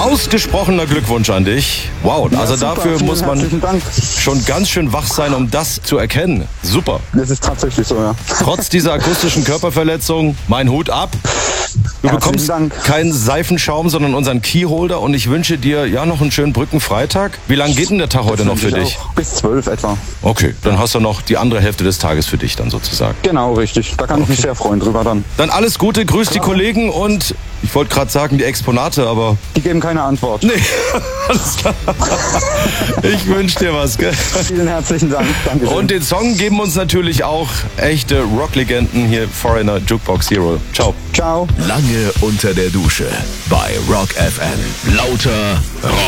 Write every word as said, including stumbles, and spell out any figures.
Ausgesprochener Glückwunsch an dich. Wow, also super, dafür vielen muss man herzlichen Dank. schon ganz schön wach sein, um das zu erkennen. Super. Das ist tatsächlich so, ja. Trotz dieser akustischen Körperverletzung, mein Hut ab. Du Herzlichen bekommst Dank. keinen Seifenschaum, sondern unseren Keyholder und ich wünsche dir ja noch einen schönen Brückenfreitag. Wie lange geht denn der Tag heute noch für Ich dich? auch. Bis zwölf etwa. Okay, dann hast du noch die andere Hälfte des Tages für dich dann sozusagen. Genau, richtig. Da kann ich mich sehr freuen drüber dann. Dann alles Gute, grüß die Kollegen und ich wollte gerade sagen die Exponate, aber Die geben keine Antwort. nee, alles klar. Ich wünsche dir was, gell? Vielen herzlichen Dank. Dankeschön. Und den Song geben uns natürlich auch echte Rocklegenden hier, Foreigner, Jukebox Hero. Ciao. Ciao. Lange unter der Dusche bei Rock F M. Lauter Rock.